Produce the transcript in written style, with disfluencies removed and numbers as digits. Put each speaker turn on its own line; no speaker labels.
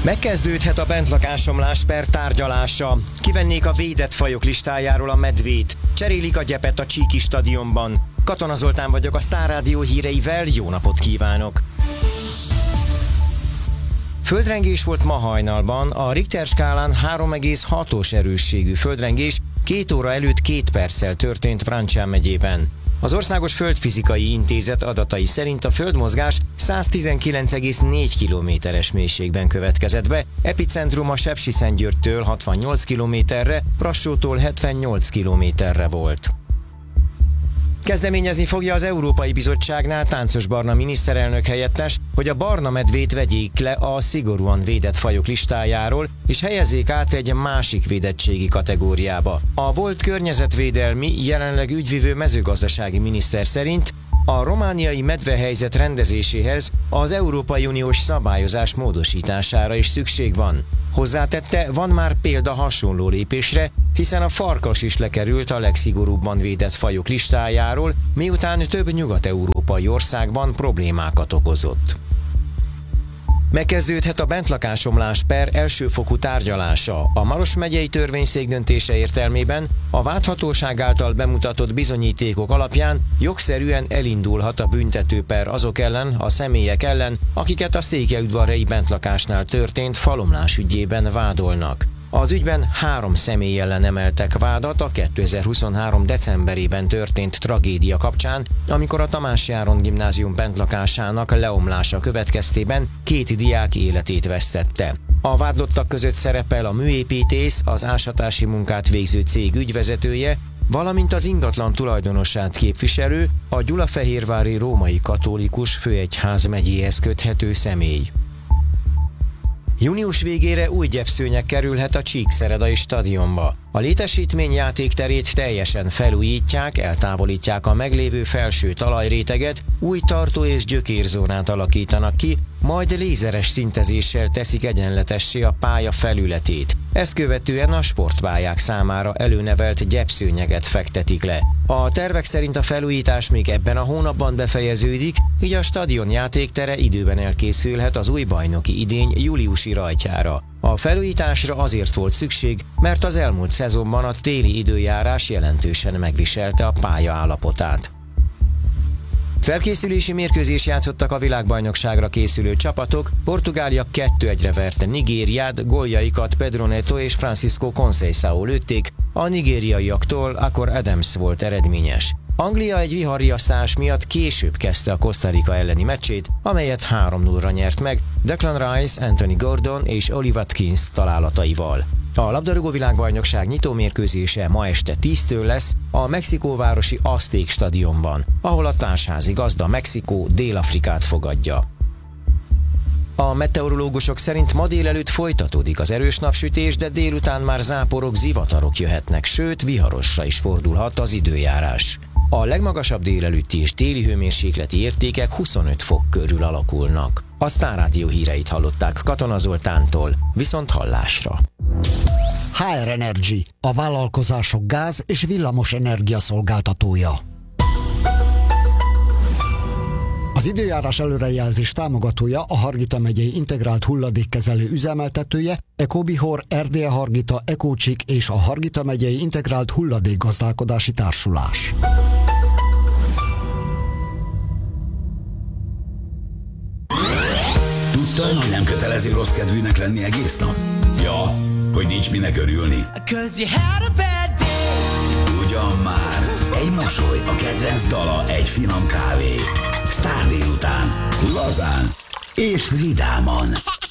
Megkezdődhet a bentlakásomlás per tárgyalása. Kivennék a védett fajok listájáról a medvét. Cserélik a gyepet a Csíki stadionban. Katona Zoltán vagyok a Sztár Rádió híreivel, jó napot kívánok! Földrengés volt ma hajnalban, a Richter skálán 3,6-os erősségű földrengés 2 óra előtt 2 perccel történt Vrancsa megyében. Az Országos Földfizikai Intézet adatai szerint a földmozgás 119,4 kilométeres mélységben következett be, epicentruma Sepsiszentgyörgytől 68 kilométerre, Brassótól 78 kilométerre volt. Kezdeményezni fogja az Európai Bizottságnál Táncos Barna miniszterelnök helyettes, hogy a barna medvét vegyék le a szigorúan védett fajok listájáról, és helyezzék át egy másik védettségi kategóriába. A volt környezetvédelmi, jelenleg ügyvivő mezőgazdasági miniszter szerint a romániai medvehelyzet rendezéséhez az Európai Uniós szabályozás módosítására is szükség van. Hozzátette, van már példa hasonló lépésre, hiszen a farkas is lekerült a legszigorúbban védett fajok listájáról, miután több nyugat-európai országban problémákat okozott. Megkezdődhet a bentlakásomlás per elsőfokú tárgyalása. A Maros megyei törvényszék döntése értelmében a vádhatóság által bemutatott bizonyítékok alapján jogszerűen elindulhat a büntetőper azok ellen, a személyek ellen, akiket a székelyudvarhelyi bentlakásnál történt falomlás ügyében vádolnak. Az ügyben 3 személy ellen emeltek vádat a 2023. decemberében történt tragédia kapcsán, amikor a Tamás Járon gimnázium bentlakásának leomlása következtében 2 diák életét vesztette. A vádlottak között szerepel a műépítész, az ásatási munkát végző cég ügyvezetője, valamint az ingatlan tulajdonosát képviselő, a Gyulafehérvári Római Katolikus Főegyház megyéhez köthető személy. Június végére új gyepszőnyeg kerülhet a Csíkszeredai stadionba. A létesítmény játékterét teljesen felújítják, eltávolítják a meglévő felső talajréteget, új tartó- és gyökérzónát alakítanak ki, majd lézeres szintezéssel teszik egyenletessé a pálya felületét. Ezt követően a sportpályák számára előnevelt gyepszőnyeget fektetik le. A tervek szerint a felújítás még ebben a hónapban befejeződik, így a stadion játéktere időben elkészülhet az új bajnoki idény júliusi rajtjára. A felújításra azért volt szükség, mert az elmúlt szezonban a téli időjárás jelentősen megviselte a pálya állapotát. Felkészülési mérkőzés játszottak a világbajnokságra készülő csapatok, Portugália 2-1-re verte Nigériát, góljaikat Pedro Neto és Francisco Conceição lőtték, a nigériaiaktól Akor Adams volt eredményes. Anglia egy viharriasztás miatt később kezdte a Costa Rica elleni meccsét, amelyet 3-0-ra nyert meg Declan Rice, Anthony Gordon és Oli Watkins találataival. A labdarúgó világbajnokság nyitómérkőzése ma este 10-től lesz a mexikóvárosi Azték stadionban, ahol a társházi gazda Mexikó Dél-Afrikát fogadja. A meteorológusok szerint ma délelőtt folytatódik az erős napsütés, de délután már záporok, zivatarok jöhetnek, sőt viharosra is fordulhat az időjárás. A legmagasabb délelőtti és téli hőmérsékleti értékek 25 fok körül alakulnak. A Sztár Rádió híreit hallották Katona Zoltántól, viszont hallásra.
HR Energy, a vállalkozások gáz- és villamos energia szolgáltatója. Az időjárás előrejelzés támogatója a Hargita megyei integrált hulladékkezelő üzemeltetője, Ecobihor, RDE Hargita, Ecócsik és a Hargita megyei integrált hulladékgazdálkodási társulás.
Tudtad, hogy nem kötelező rossz kedvűnek lenni egész nap? Ja, hogy nincs minek örülni. Ugyan már, egy mosoly, a kedvenc dala, egy finom kávé. Sztár délután, lazán és vidáman.